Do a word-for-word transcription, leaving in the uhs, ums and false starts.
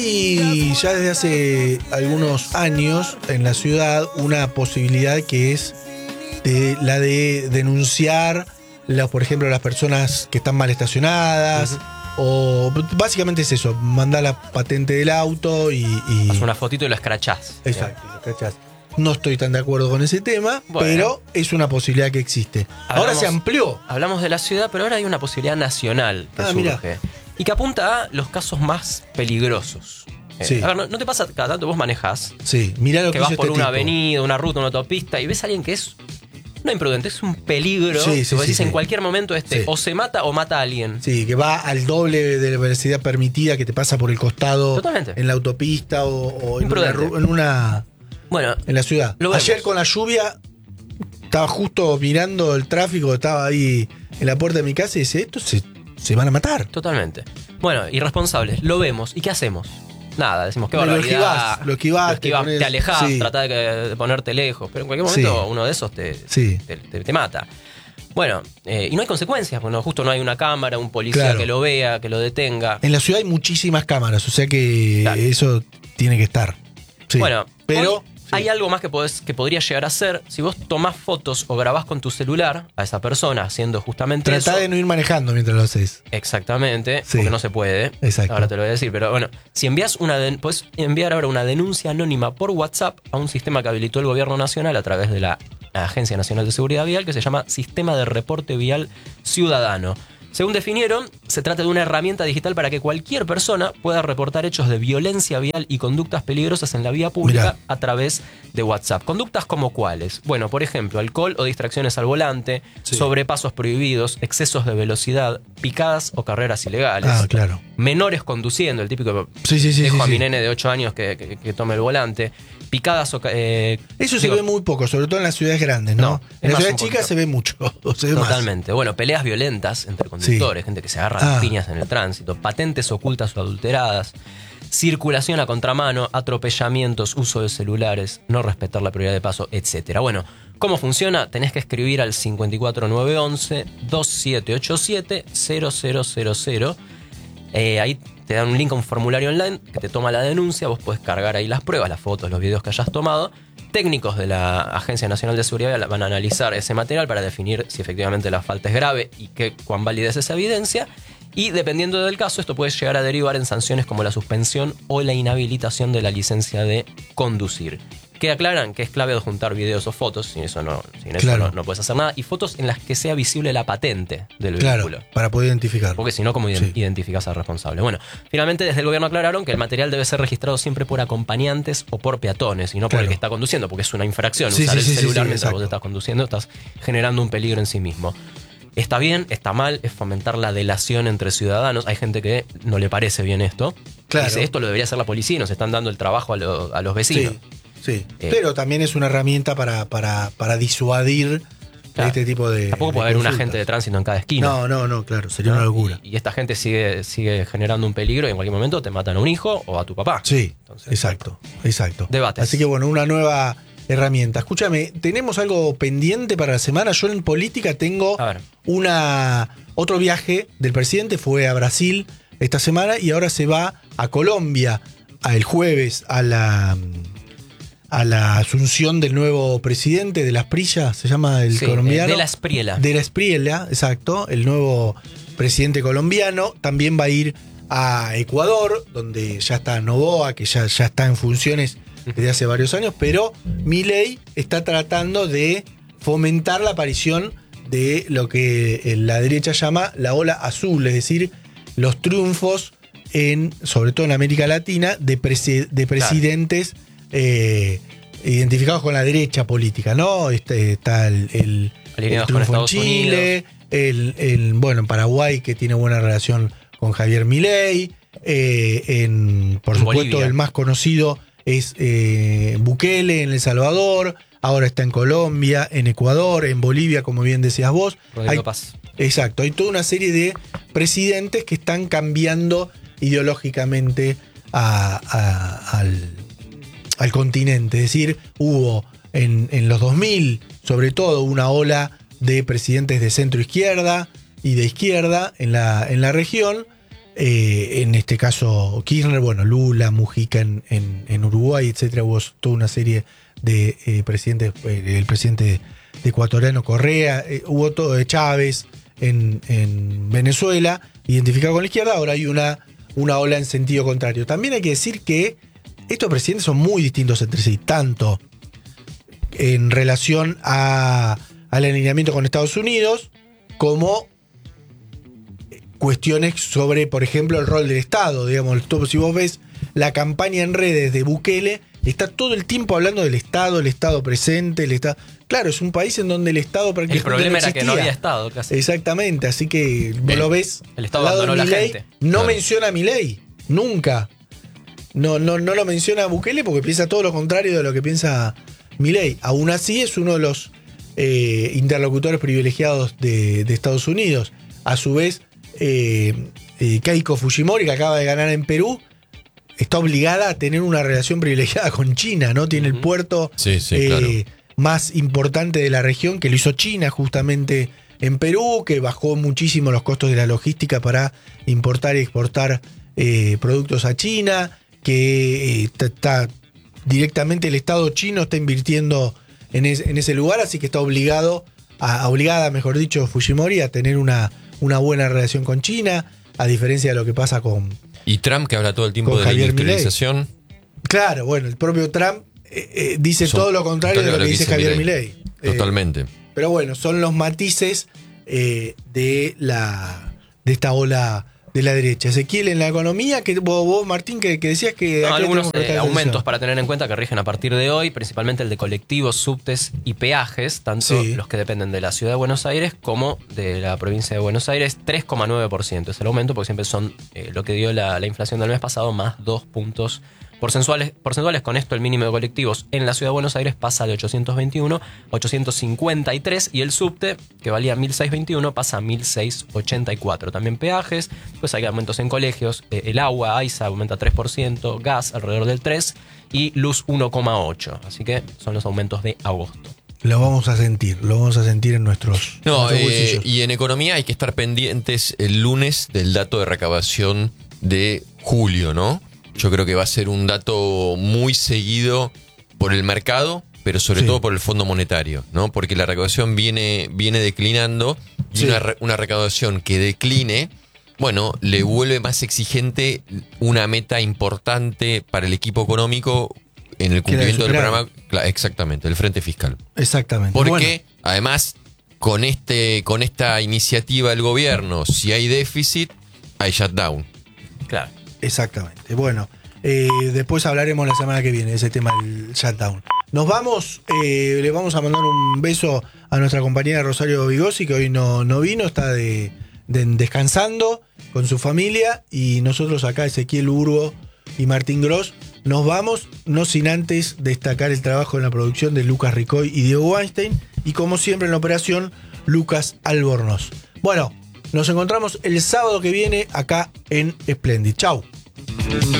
Y ya desde hace algunos años en la ciudad una posibilidad que es de la de denunciar, la, por ejemplo, las personas que están mal estacionadas. Uh-huh. O básicamente es eso, mandar la patente del auto y... y haz una fotito y lo escrachás. Exacto, lo escrachás. No estoy tan de acuerdo con ese tema, bueno, pero es una posibilidad que existe. Hablamos, ahora se amplió. Hablamos de la ciudad, pero ahora hay una posibilidad nacional que ah, surge. Mirá. Y que apunta a los casos más peligrosos. Sí. Eh, a ver, ¿no, ¿no te pasa cada tanto vos manejás? Sí, mirá lo que que vas por este una tipo. avenida, una ruta, una autopista y ves a alguien que es no imprudente, es un peligro. Sí, sí, vos decís sí, en sí. cualquier momento este sí. o se mata o mata a alguien. Sí, que va al doble de la velocidad permitida, que te pasa por el costado. Totalmente. En la autopista o, o en, una, en una... Bueno, en la ciudad. Ayer con la lluvia estaba justo mirando el tráfico, estaba ahí en la puerta de mi casa y dice, estos se, se van a matar. Totalmente. Bueno, irresponsables, lo vemos. ¿Y qué hacemos? Nada, decimos qué bueno, barbaridad. Lo esquivás, lo esquivás, te, te alejás, sí. tratás de, de ponerte lejos. Pero en cualquier momento sí. uno de esos te, sí. te, te, te mata. Bueno, eh, y no hay consecuencias, porque no, justo no hay una cámara, un policía claro. que lo vea, que lo detenga. En la ciudad hay muchísimas cámaras, o sea que claro. eso tiene que estar. Sí. Bueno, pero... Hoy, hay algo más que, podés, que podría llegar a ser, si vos tomás fotos o grabás con tu celular a esa persona haciendo justamente Tratá eso. Tratá de no ir manejando mientras lo haces. Exactamente, sí. porque no se puede. Exacto. Ahora te lo voy a decir, pero bueno, si envías una de, podés enviar ahora una denuncia anónima por WhatsApp a un sistema que habilitó el Gobierno Nacional a través de la Agencia Nacional de Seguridad Vial, que se llama Sistema de Reporte Vial Ciudadano. Según definieron, se trata de una herramienta digital para que cualquier persona pueda reportar hechos de violencia vial y conductas peligrosas en la vía pública Mirá. a través de WhatsApp. ¿Conductas como cuáles? Bueno, por ejemplo, alcohol o distracciones al volante, sí. sobrepasos prohibidos, excesos de velocidad, picadas o carreras ilegales. Ah, claro. Menores conduciendo, el típico sí, sí, sí, dejo sí, a sí. mi nene de ocho años que, que, que tome el volante. Picadas o... Eh, Eso digo, se ve muy poco, sobre todo en las ciudades grandes, ¿no? no en las ciudades chicas se ve mucho. Se ve Totalmente. Más. Bueno, peleas violentas entre conductores, sí. gente que se agarra ah. las piñas en el tránsito, patentes ocultas o adulteradas, circulación a contramano, atropellamientos, uso de celulares, no respetar la prioridad de paso, etcétera. Bueno, ¿cómo funciona? Tenés que escribir al cinco cuatro nueve once, dos siete ocho siete, cero cero cero cero. Eh, ahí te dan un link a un formulario online que te toma la denuncia, vos podés cargar ahí las pruebas, las fotos, los videos que hayas tomado. Técnicos de la Agencia Nacional de Seguridad van a analizar ese material para definir si efectivamente la falta es grave y qué, cuán válida es esa evidencia. Y dependiendo del caso, esto puede llegar a derivar en sanciones como la suspensión o la inhabilitación de la licencia de conducir. Que aclaran que es clave adjuntar videos o fotos, sin eso no, sin eso claro. no, no puedes hacer nada, y fotos en las que sea visible la patente del claro, vehículo. Para poder identificar. Porque si no, ¿cómo sí. identificas al responsable? Bueno, finalmente desde el gobierno aclararon que el material debe ser registrado siempre por acompañantes o por peatones, y no por claro. el que está conduciendo, porque es una infracción. Sí, Usar sí, el sí, celular sí, sí, mientras exacto. vos estás conduciendo, estás generando un peligro en sí mismo. Está bien, está mal, es fomentar la delación entre ciudadanos. Hay gente que no le parece bien esto. Claro. Dice, esto lo debería hacer la policía y nos están dando el trabajo a, lo, a los vecinos. Sí. Sí, eh, pero también es una herramienta para, para, para disuadir claro. este tipo de. Tampoco puede haber un agente de tránsito en cada esquina. No, no, no, claro, sería ¿no? una locura. Y, y esta gente sigue, sigue generando un peligro y en cualquier momento te matan a un hijo o a tu papá. Sí, Entonces, exacto, exacto. Debates. Así que bueno, una nueva herramienta. Escúchame, ¿tenemos algo pendiente para la semana? Yo en política tengo una otro viaje del presidente, fue a Brasil esta semana y ahora se va a Colombia a el jueves a la. a la asunción del nuevo presidente de la Espriella, se llama el sí, colombiano. De la Espriella. De la Espriella, exacto, el nuevo presidente colombiano. También va a ir a Ecuador, donde ya está Noboa, que ya, ya está en funciones desde hace varios años, pero Milei está tratando de fomentar la aparición de lo que la derecha llama la ola azul, es decir, los triunfos, en, sobre todo en América Latina, de, presi- de presidentes claro. Eh, identificados con la derecha política, ¿no? Este, está el, el, el triunfo en Chile, el, el, bueno, en Paraguay, que tiene buena relación con Javier Milei, eh, en, por en supuesto, Bolivia. El más conocido es eh, Bukele en El Salvador, ahora está en Colombia, en Ecuador, en Bolivia, como bien decías vos. Rodrigo hay, Paz. Exacto, hay toda una serie de presidentes que están cambiando ideológicamente a, a, al al continente, es decir, hubo en, en los dos mil, sobre todo, una ola de presidentes de centro izquierda y de izquierda en la, en la región, Eh, en este caso Kirchner, bueno, Lula, Mujica en, en, en Uruguay, etcétera. Hubo toda una serie de eh, presidentes, eh, el presidente ecuatoriano Correa, eh, hubo todo de Chávez en, en Venezuela, identificado con la izquierda. Ahora hay una, una ola en sentido contrario. También hay que decir que estos presidentes son muy distintos entre sí, tanto en relación a, al alineamiento con Estados Unidos como cuestiones sobre, por ejemplo, el rol del Estado. Digamos, si vos ves la campaña en redes de Bukele, está todo el tiempo hablando del Estado, el Estado presente, el Estado. Claro, es un país en donde el Estado prácticamente El problema no era existía. que no había Estado, casi. Exactamente, así que vos lo ves. El Estado al lado abandonó de la Milei, gente. no Claro. menciona a Milei, nunca. No, no, no lo menciona a Bukele porque piensa todo lo contrario de lo que piensa Milei. Aún así es uno de los eh, interlocutores privilegiados de, de Estados Unidos. A su vez, eh, eh, Keiko Fujimori, que acaba de ganar en Perú, está obligada a tener una relación privilegiada con China, ¿no? Tiene el Ujú. puerto Sí, sí, eh, claro. más importante de la región, que lo hizo China justamente en Perú, que bajó muchísimo los costos de la logística para importar y exportar eh, productos a China, que eh, está directamente el Estado chino está invirtiendo en, es- en ese lugar, así que está obligado, a, obligada, mejor dicho, Fujimori a tener una, una buena relación con China, a diferencia de lo que pasa con... Y Trump, que habla todo el tiempo Con de la Javier Milei. industrialización. Claro, bueno, el propio Trump eh, eh, dice Son- todo lo contrario de lo que dice Javier Milei. Milei. Eh, Totalmente. Pero bueno, son los matices eh, de la de esta ola de la derecha. Ezequiel, en la economía, que vos, vos, Martín, que, que decías que... No, acá algunos tenemos que eh, prestar aumentos atención. para tener en cuenta que rigen a partir de hoy, principalmente el de colectivos, subtes y peajes, tanto Sí. los que dependen de la ciudad de Buenos Aires como de la provincia de Buenos Aires, tres coma nueve por ciento es el aumento, porque siempre son eh, lo que dio la, la inflación del mes pasado más dos puntos porcentuales. porcentuales. Con esto el mínimo de colectivos en la ciudad de Buenos Aires pasa de ochocientos veintiuno a ochocientos cincuenta y tres y el subte, que valía mil seiscientos veintiuno, pasa a mil seiscientos ochenta y cuatro. También peajes, pues hay aumentos en colegios, eh, el agua, AISA aumenta tres por ciento, gas alrededor del tres por ciento y luz uno coma ocho por ciento. Así que son los aumentos de agosto. Lo vamos a sentir, lo vamos a sentir en nuestros, No, nuestros eh, bolsillos. y en economía hay que estar pendientes el lunes del dato de recaudación de julio, ¿no? Yo creo que va a ser un dato muy seguido por el mercado, pero sobre Sí. todo por el Fondo Monetario, ¿no? Porque la recaudación viene, viene declinando y Sí. una, re- una recaudación que decline, bueno, le vuelve más exigente una meta importante para el equipo económico en el Que era de cumplimiento del superávit. programa, cla- exactamente, el frente fiscal. Exactamente. Porque Bueno, además con este con esta iniciativa del gobierno, si hay déficit, hay shutdown. Claro. exactamente. Bueno, eh, después hablaremos la semana que viene de ese tema del shutdown. Nos vamos, eh, le vamos a mandar un beso a nuestra compañera Rosario Vigosi, que hoy no, no vino, está de, de- descansando con su familia, y nosotros acá, Ezequiel Urbo y Martín Gross, nos vamos, no sin antes destacar el trabajo en la producción de Lucas Ricoy y Diego Weinstein, y como siempre en la operación, Lucas Albornoz. Bueno, nos encontramos el sábado que viene acá en Splendid. Chau.